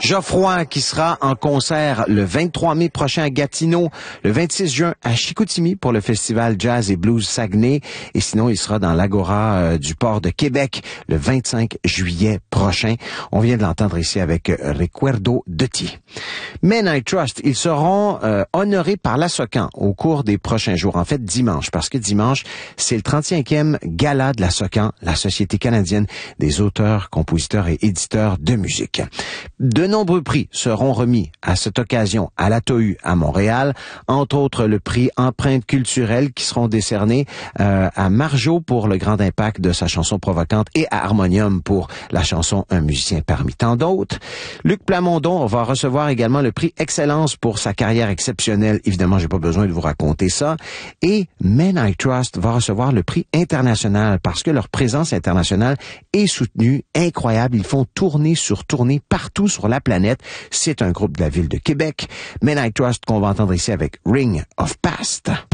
Geoffroy qui sera en concert le 23 mai prochain à Gatineau, le 26 juin à Chicoutimi pour le festival Jazz et Blues Saguenay et sinon il sera dans l'Agora du port de Québec le 25 juillet prochain. On vient de l'entendre ici avec Recuerdo de Ti. Men I Trust, ils seront honorés par la SOCAN au cours des prochains jours, en fait dimanche, parce que dimanche c'est le 35e gala de la SOCAN, la Société canadienne des auteurs, compositeurs et éditeurs de musique. De nombreux prix seront remis à cette occasion à la TOU à Montréal, entre autres le prix Empreinte culturelle qui seront décernés à Marjo pour le grand impact de sa chanson provocante et à Harmonium pour la chanson Un musicien parmi tant d'autres. Luc Plamondon va recevoir également le prix Excellence pour sa carrière exceptionnelle. Évidemment, j'ai pas besoin de vous raconter ça. Et Men I Trust va recevoir le prix international parce que leur présence internationale est soutenue, incroyable. Ils font tourner sur tournée partout sur la planète. C'est un groupe de la ville de Québec. Men I Trust qu'on va entendre ici avec Ring of Past.